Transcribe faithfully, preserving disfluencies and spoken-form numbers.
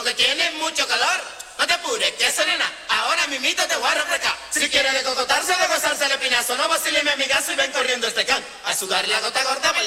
que tienes mucho calor. No te apures, que serena, ahora mimito te voy a refrescar. Si quieres de cocotarse, de gozarse el espinazo, no vacile mi amigazo y ven corriendo este can. A sudar la gota gorda,